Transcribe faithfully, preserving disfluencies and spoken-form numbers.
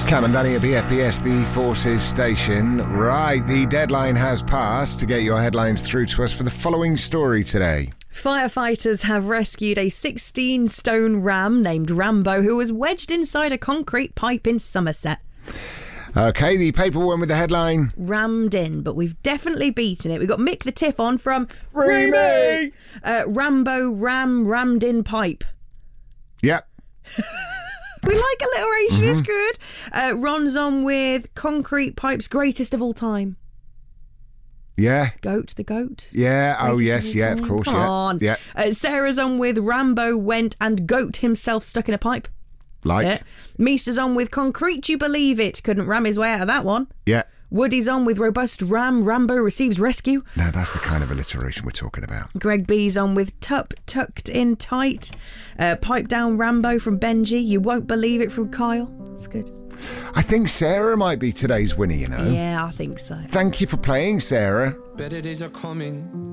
Cam and Danny at B F B S, the Forces station. Right, the deadline has passed to get your headlines through to us for the following story today. Firefighters have rescued a sixteen-stone ram named Rambo who was wedged inside a concrete pipe in Somerset. OK, the paper one with the headline. Rammed in, but we've definitely beaten it. We've got Mick the Tiff on from Remy! Uh, Rambo ram rammed in pipe. Yep. We like alliteration, Mm-hmm. it's good. Uh, Ron's on with concrete pipes greatest of all time. Yeah. Goat, the goat. Yeah, oh Greatest yes, of all yeah, of time. course, Come yeah. on. Yeah. Uh, Sarah's on with Rambo went and goat himself stuck in a pipe. Like. Yeah. Meester's on with concrete, you believe it. Couldn't ram his way out of that one. Yeah. Woody's on with robust ram, Rambo receives rescue. Now that's the kind of alliteration we're talking about. Greg B's on with tup tucked in tight. Uh, pipe down Rambo from Benji. You won't believe it from Kyle. It's good. I think Sarah might be today's winner, you know. Yeah, I think so. Thank you for playing, Sarah. Better days are coming.